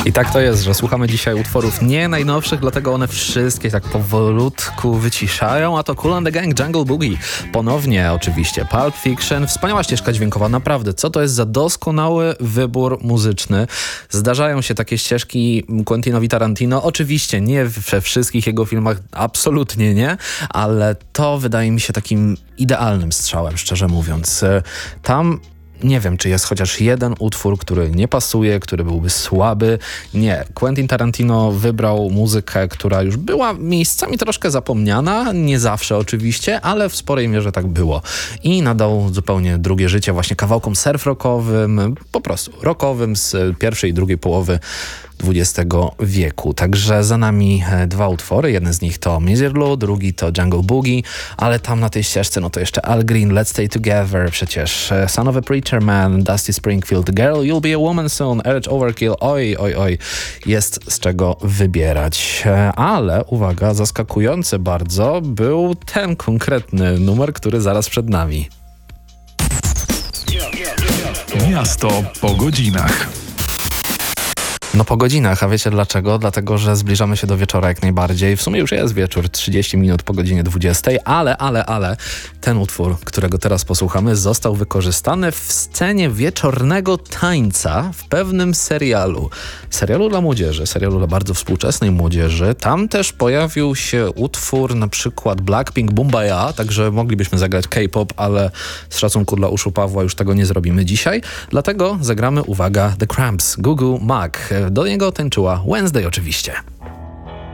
I tak to jest, że słuchamy dzisiaj utworów nie najnowszych, dlatego one wszystkie tak powolutku wyciszają, a to Kool and the Gang, Jungle Boogie. Ponownie oczywiście Pulp Fiction, wspaniała ścieżka dźwiękowa, naprawdę. Co to jest za doskonały wybór muzyczny? Zdarzają się takie ścieżki Quentinowi Tarantino, oczywiście nie we wszystkich jego filmach, absolutnie nie, ale to wydaje mi się takim idealnym strzałem, szczerze mówiąc. Tam nie wiem, czy jest chociaż jeden utwór, który nie pasuje, który byłby słaby. Nie. Quentin Tarantino wybrał muzykę, która już była miejscami troszkę zapomniana, nie zawsze oczywiście, ale w sporej mierze tak było. I nadał zupełnie drugie życie właśnie kawałkom surf rockowym, po prostu rockowym z pierwszej i drugiej połowy XX wieku. Także za nami dwa utwory. Jeden z nich to Misirlou, drugi to Jungle Boogie, ale tam na tej ścieżce no to jeszcze Al Green, Let's Stay Together, przecież Son of a Preacher Man, Dusty Springfield, Girl, You'll Be a Woman Soon, Urge Overkill, oj, oj, oj, jest z czego wybierać. Ale uwaga, zaskakujący bardzo był ten konkretny numer, który zaraz przed nami. Miasto po godzinach. No po godzinach, a wiecie dlaczego? Dlatego, że zbliżamy się do wieczora jak najbardziej. W sumie już jest wieczór, 30 minut po godzinie 20, ale ten utwór, którego teraz posłuchamy, został wykorzystany w scenie wieczornego tańca w pewnym serialu. Serialu dla młodzieży, serialu dla bardzo współczesnej młodzieży. Tam też pojawił się utwór na przykład Blackpink Boombayah, także moglibyśmy zagrać K-pop, ale z szacunku dla uszu Pawła już tego nie zrobimy dzisiaj. Dlatego zagramy, uwaga, The Cramps, Goo Goo Mag. Do niego tańczyła Wednesday oczywiście.